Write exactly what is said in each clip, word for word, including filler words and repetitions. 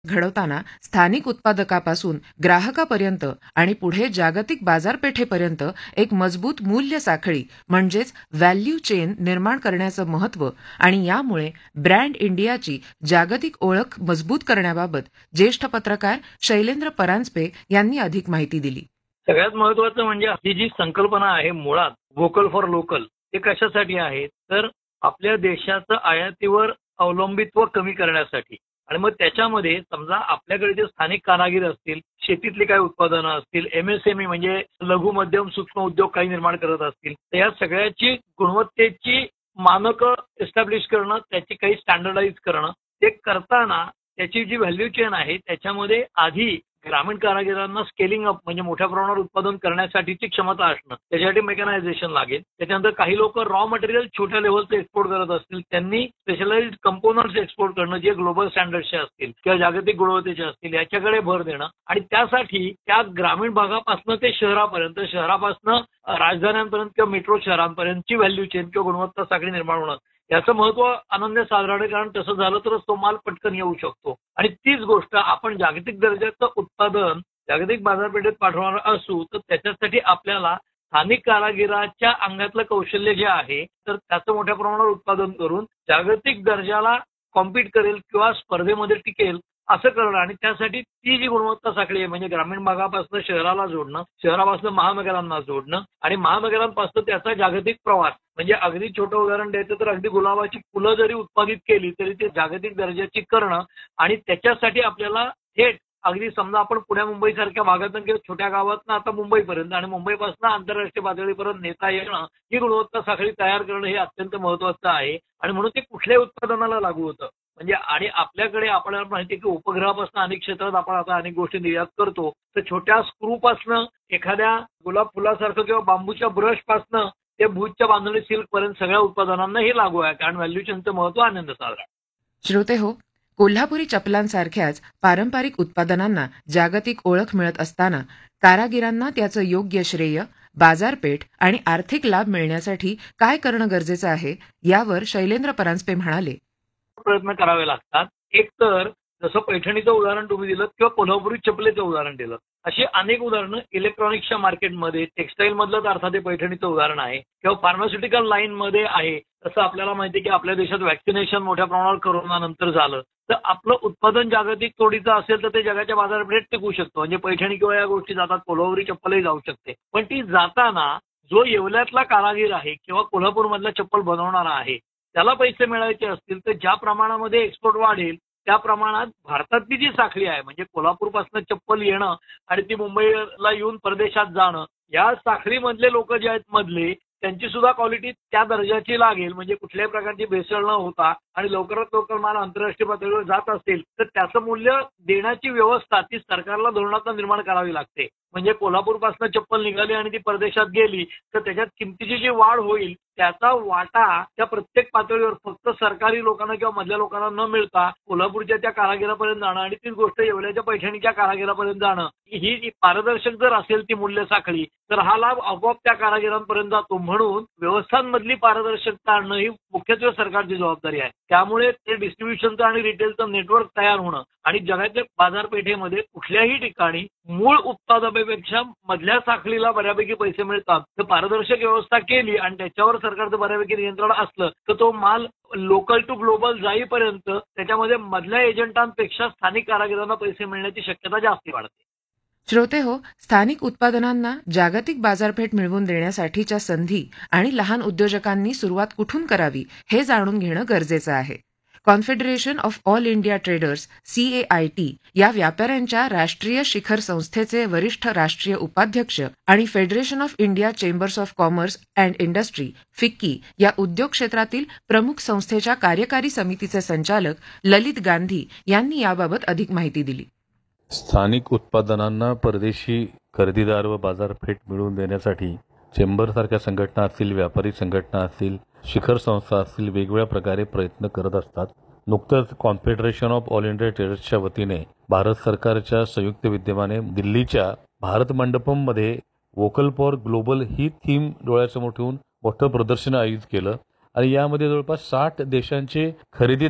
घडवताना स्थानिक उत्पादकापासून ग्राहकापर्यंत आणि पुढे जागतिक बाजारपेठेपर्यंत एक मजबूत मूल्य साखळी म्हणजेच व्हॅल्यू चेन निर्माण करण्याचं महत्त्व आणि यामुळे ब्रँड इंडियाची जागतिक ओळख मजबूत करण्याबाबत ज्येष्ठ पत्रकार शैलेंद्र परांजपे यांनी अधिक माहिती दिली. सगळ्यात महत्त्वाचं म्हणजे ही जी संकल्पना आहे मुळात व्होकल फॉर लोकल हे कशासाठी आहे तर आपल्या देशाचं आयातीवर अवलंबित्व कमी करण्यासाठी. आणि मग त्याच्यामध्ये समजा आपल्याकडे जे स्थानिक कारागीर असतील, शेतीतली काही उत्पादनं असतील, एमएसएमई म्हणजे लघु मध्यम सूक्ष्म उद्योग काही निर्माण करत असतील, तर या सगळ्याची गुणवत्तेची मानकं एस्टॅब्लिश करणं, त्याची काही स्टँडर्डाइज करणं, ते करताना त्याची जी व्हॅल्यू चेन आहे त्याच्यामध्ये आधी ग्रामीण कारागिरांना स्केलिंग अप म्हणजे मोठ्या प्रमाणावर उत्पादन करण्यासाठीची क्षमता असणं, त्याच्यासाठी मेकॅनायझेशन लागेल. त्याच्यानंतर काही लोक रॉ मटेरियल छोट्या लेव्हलचं एक्सपोर्ट करत असतील, त्यांनी स्पेशलाइज्ड कंपोनंट्स एक्सपोर्ट करणं जे ग्लोबल स्टँडर्डचे असतील किंवा जागतिक गुणवत्तेचे असतील याच्याकडे भर देणं. आणि त्यासाठी त्या ग्रामीण भागापासून ते शहरापर्यंत, शहरापासून राजधान्यांपर्यंत किंवा मेट्रो शहरांपर्यंतची व्हॅल्यू चेन किंवा गुणवत्ता साखळी निर्माण होणं याचं महत्व अनन्य साधारण आहे. कारण तसं झालं तरच तो माल पटकन येऊ शकतो. आणि तीच गोष्ट आपण जागतिक दर्जाचं उत्पादन जागतिक बाजारपेठेत पाठवणार असू तर त्याच्यासाठी आपल्याला स्थानिक कारागिराच्या अंगातलं कौशल्य जे आहे तर त्याचं मोठ्या प्रमाणावर उत्पादन करून जागतिक दर्जाला कॉम्पीट करेल किंवा स्पर्धेमध्ये टिकेल असं करणं. आणि त्यासाठी ती जी गुणवत्ता साखळी आहे म्हणजे ग्रामीण भागापासून शहराला जोडणं, शहरापासून महानगरांना जोडणं आणि महानगरांपासून त्याचा जागतिक प्रवास. म्हणजे अगदी छोटं उदाहरण द्यायचं तर अगदी गुलाबाची फुलं जरी उत्पादित केली तरी ते जागतिक दर्जाची करणं. आणि त्याच्यासाठी आपल्याला थेट अगदी समजा आपण पुण्या मुंबई सारख्या भागातून किंवा छोट्या गावातून आता मुंबईपर्यंत आणि मुंबईपासून आंतरराष्ट्रीय पातळीपर्यंत नेता येणं, ही गुणवत्ता साखळी तयार करणं हे अत्यंत महत्त्वाचं आहे. आणि म्हणून ते कुठल्याही उत्पादनाला लागू होतं. म्हणजे आणि आपल्याकडे आपल्याला माहिती आहे की उपग्रहापासून अनेक क्षेत्रात आपण आता अनेक गोष्टी निर्यात करतो. तर छोट्या स्क्रूपासनं एखाद्या गुलाब फुलासारखं किंवा बांबूच्या ब्रशपासनं ते भूजच्या बांधणी सिल्क पर्यंत सगळ्या उत्पादनांना हे लागू आहे. कारण व्हॅल्यू चेनचं महत्व आनंद साजरा. श्रोते हो, कोल्हापुरी चपलांसारख्याच पारंपरिक उत्पादनांना जागतिक ओळख मिळत असताना कारागिरांना त्याचं योग्य श्रेय, बाजारपेठ आणि आर्थिक लाभ मिळण्यासाठी काय करणं गरजेचं आहे यावर शैलेंद्र परांजपे म्हणाले. प्रयत्न करावे लागतात. एक तर जसं पैठणीचं उदाहरण तुम्ही दिलं किंवा कोल्हापुरी चपलेचं उदाहरण दिलं, अशी अनेक उदाहरणं इलेक्ट्रॉनिक्सच्या मार्केटमध्ये, टेक्स्टाईल मधलं तर अर्थात पैठणीचं उदाहरण आहे किंवा फार्मास्युटिकल लाईन मध्ये आहे. तसं आपल्याला माहिती आहे की आपल्या देशात वॅक्सिनेशन मोठ्या प्रमाणावर कोरोना नंतर झालं तर आपलं उत्पादन जागतिक तोडीचं असेल तर ते जगाच्या बाजारपेठेत टिकू शकतो. म्हणजे पैठणी किंवा या गोष्टी जातात, कोल्हापुरी चप्पलही जाऊ शकते. पण ती जाताना जो येवल्यातला कारागीर आहे किंवा कोल्हापूरमधला चप्पल बनवणारा आहे त्याला पैसे मिळायचे असतील तर ज्या प्रमाणामध्ये एक्सपोर्ट वाढेल त्या प्रमाणात भारतातली जी साखळी आहे म्हणजे कोल्हापूरपासून चप्पल येणं आणि ती मुंबईला येऊन परदेशात जाणं, या साखळीमधले लोक जे आहेत मधले त्यांची सुद्धा क्वालिटी त्या दर्जाची लागेल. म्हणजे कुठल्याही प्रकारची भेसळ न होता आणि लवकरात लवकर माल आंतरराष्ट्रीय पातळीवर जात असेल तर त्याचं मूल्य देण्याची व्यवस्था ती सरकारला धोरणात्मक निर्माण करावी लागते. म्हणजे कोल्हापूरपासून चप्पल निघाली आणि ती परदेशात गेली तर त्याच्यात किमतीची जी वाढ होईल त्याचा वाटा त्या प्रत्येक पातळीवर फक्त सरकारी लोकांना किंवा मधल्या लोकांना न मिळता कोल्हापूरच्या त्या कारागिरापर्यंत जाणं आणि तीच गोष्ट येवल्याच्या पैठणीच्या कारागिरापर्यंत जाणं, ही पारदर्शक जर असेल ती मूल्य साखळी तर हा लाभ आपोआप त्या कारागिरांपर्यंत जातो. म्हणून व्यवस्थांमधली पारदर्शकता आणणं ही मुख्यत्वे सरकारची जबाबदारी आहे. त्यामुळे ते डिस्ट्रीब्युशनचं आणि रिटेलचं नेटवर्क तयार होणं आणि जगाच्या बाजारपेठेमध्ये कुठल्याही ठिकाणी मूळ उत्पादनापेक्षा मधल्या साखळीला बऱ्यापैकी पैसे मिळतात. तर पारदर्शक व्यवस्था केली आणि त्याच्यावर सरकारचं बऱ्यापैकी नियंत्रण असलं तर तो माल लोकल टू ग्लोबल जाईपर्यंत त्याच्यामध्ये मधल्या एजंटांपेक्षा स्थानिक कारागिरांना पैसे मिळण्याची शक्यता जास्त वाढते. श्रोते हो, स्थानिक उत्पादनांना जागतिक बाजारपेठ मिळवून देण्यासाठीच्या संधी आणि लहान उद्योजकांनी सुरुवात कुठून करावी हे जाणून घेणं गरजेचं आहे. Confederation of all India traders सीएआयटी या व्यापाऱ्यांच्या राष्ट्रीय शिखर संस्थेचे वरिष्ठ राष्ट्रीय उपाध्यक्ष आणि federation of India chambers of commerce and industry FICCI या उद्योग क्षेत्रातील प्रमुख संस्थेच्या कार्यकारी समितीचे संचालक ललित गांधी यांनी याबाबत अधिक माहिती दिली. स्थानिक उत्पादनांना परदेशी खरेदीदार व बाजारपेठ मिळवून देण्यासाठी चेंबरसारख्या संघटना असतील, व्यापारी संघटना असतील, शिखर संस्था असतील, वेगवेगळ्या प्रकारे प्रयत्न करत असतात. नुकतंच कॉन्फेडरेशन ऑफ ऑल इंडिया ट्रेडर्सच्या वतीने भारत सरकारच्या संयुक्त विद्यमाने दिल्लीच्या Bharat मंडपममध्ये vocal for global he theme डोळ्यासमोर ठेवून मोठं प्रदर्शन आयोजित केलं आणि यामध्ये जवळपास साठ देशांचे खरेदीदार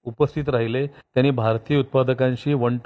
उपस्थित राहिले. त्यांनी भारतीय उत्पादकांशी वन